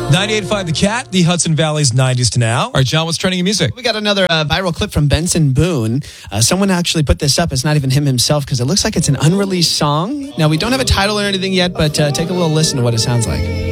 98.5 The Cat, the Hudson Valley's 90s to now. All right, John, what's trending in music? We got another viral clip from Benson Boone. Someone actually put this up. It's not even him himself because it looks like it's an unreleased song. Now, we don't have a title or anything yet, but take a little listen to what it sounds like.